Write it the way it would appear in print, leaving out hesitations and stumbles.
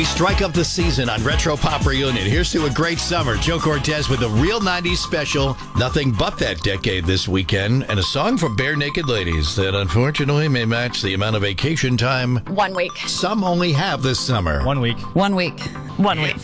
strike up the season on Retro Pop Reunion. Here's to a great summer. Joe Cortez with a real 90s special, Nothing But That Decade this weekend, and a song from Bare Naked Ladies that unfortunately may match the amount of vacation time 1 week. some only have this summer. 1 week. 1 week. 1 week.